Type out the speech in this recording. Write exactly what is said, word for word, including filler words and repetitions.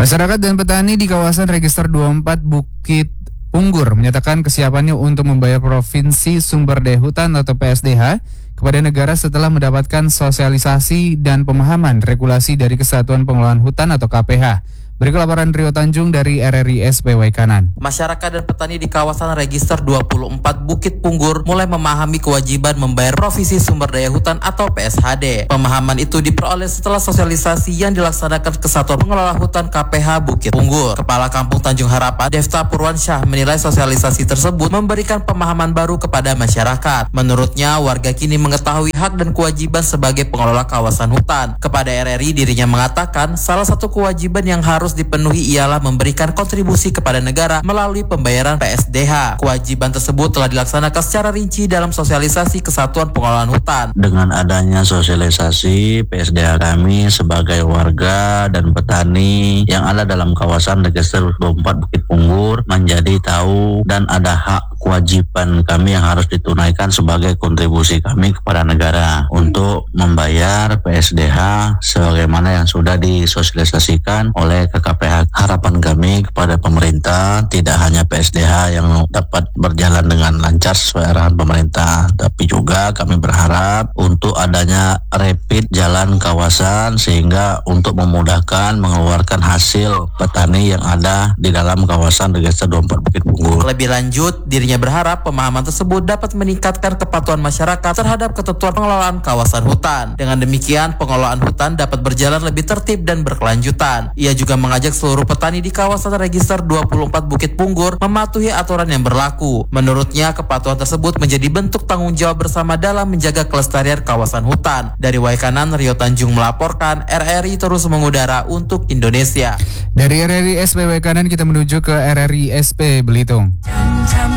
Masyarakat dan petani di kawasan Register dua puluh empat Bukit Punggur menyatakan kesiapannya untuk membayar Provinsi Sumber Daya Hutan atau P S D H kepada negara setelah mendapatkan sosialisasi dan pemahaman regulasi dari Kesatuan Pengelolaan Hutan atau K P H. Berikut laporan Rio Tanjung dari R R I S P Waikanan. Masyarakat dan petani di kawasan Register dua puluh empat Bukit Punggur mulai memahami kewajiban membayar Provinsi Sumber Daya Hutan atau P S H D. Pemahaman itu diperoleh setelah sosialisasi yang dilaksanakan Kesatuan Pengelola Hutan K P H Bukit Punggur. Kepala Kampung Tanjung Harapan, Devta Purwansyah, menilai sosialisasi tersebut memberikan pemahaman baru kepada masyarakat. Menurutnya, warga kini mengetahui hak dan kewajiban sebagai pengelola kawasan hutan. Kepada R R I, dirinya mengatakan salah satu kewajiban yang harus dipenuhi ialah memberikan kontribusi kepada negara melalui pembayaran P S D H. Kewajiban tersebut telah dilaksanakan secara rinci dalam sosialisasi Kesatuan Pengelolaan Hutan. Dengan adanya sosialisasi, P S D H kami sebagai warga dan petani yang ada dalam kawasan Register dua puluh empat Bukit Punggur menjadi tahu dan ada hak kewajiban kami yang harus ditunaikan sebagai kontribusi kami kepada negara untuk membayar P S D H sebagaimana yang sudah disosialisasikan oleh K P H. Harapan kami kepada pemerintah tidak hanya P S D H yang dapat berjalan dengan lancar sesuai arahan pemerintah, tapi juga kami berharap untuk adanya rapid jalan kawasan sehingga untuk memudahkan mengeluarkan hasil petani yang ada di dalam kawasan Register dua puluh empat Bukit Punggur. Lebih lanjut, dirinya berharap pemahaman tersebut dapat meningkatkan kepatuhan masyarakat terhadap ketentuan pengelolaan kawasan hutan. Dengan demikian, pengelolaan hutan dapat berjalan lebih tertib dan berkelanjutan. Ia juga mengajak seluruh petani di kawasan Register dua puluh empat Bukit Punggur mematuhi aturan yang berlaku. Menurutnya, kepatuhan tersebut menjadi bentuk tanggung jawab bersama dalam menjaga kelestarian kawasan hutan. Dari Waikanan, Rio Tanjung melaporkan, R R I terus mengudara untuk Indonesia. Dari R R I S P Waikanan kita menuju ke R R I S P Belitung.